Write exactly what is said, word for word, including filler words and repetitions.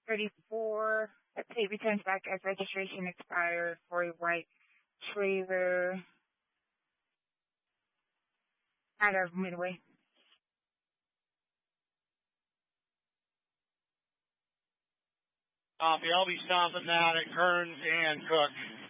thirty-four. Plate returns back as registration expired for a white trailer out of Midway. Copy. I'll be stopping that at Kearns and Cook.